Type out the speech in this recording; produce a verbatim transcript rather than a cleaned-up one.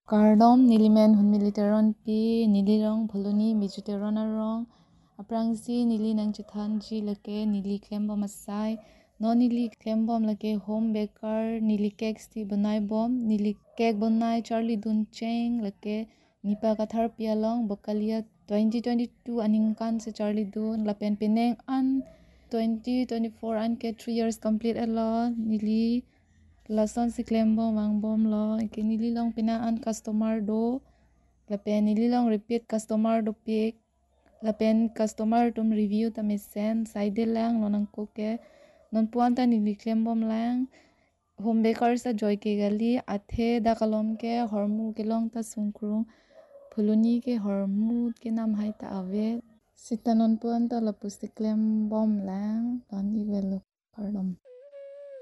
Cardom nilimen hun militeron pi nilirong pholoni mijuteron arong aprangsi nili nang chithanji lake nili klembom asai no nili klembom lake home baker nili cakes ti banai bom nili cake banai Charlie Duncheng lake nipa kathar pialong bokalia twenty twenty-two aningkan se Charlie Dun lapen pineng an twenty twenty-four an ke three years complete alo nili lason si klembom wangbom lo ke nili long pina an customer do lapen nili long repeat customer do pick lapen customer tum review tamisen side lang nonang ko ke non puanta nili klembom lang home baker sa joy ke gali athe da kalom ke hormu ke long ta sungkrung phuluni ke hormu ke nam hai ta ave sitanon puanta lapus klembom lang tani velo pardon